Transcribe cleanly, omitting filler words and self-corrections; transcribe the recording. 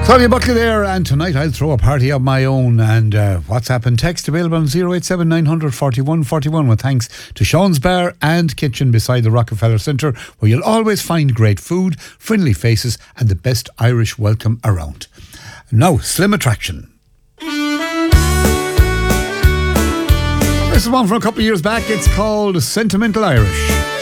Claudia Buckley there, and tonight I'll throw a party of my own. And WhatsApp and text available on 087 900 41 41 with thanks to Sean's Bar and Kitchen beside the Rockefeller Centre, where you'll always find great food, friendly faces and the best Irish welcome around. Now, Slim Attraction. This is one from a couple of years back. It's called Sentimental Irish.